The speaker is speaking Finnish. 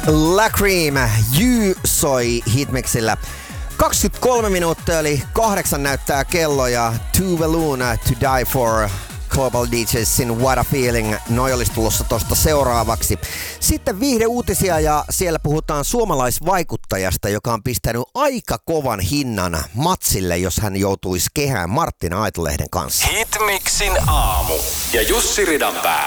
La Cream, You soi Hitmixillä. 23 minuuttia eli 8 näyttää kello ja Tove Lo To Die For Global DJsin What a Feeling. Noi olisi tulossa tosta seuraavaksi. Sitten viihdeuutisia ja siellä puhutaan suomalaisvaikuttajasta, joka on pistänyt aika kovan hinnan Matsille, jos hän joutuisi kehään Martin Aitolehden kanssa. Hitmixin aamu ja Jussi Ridanpää.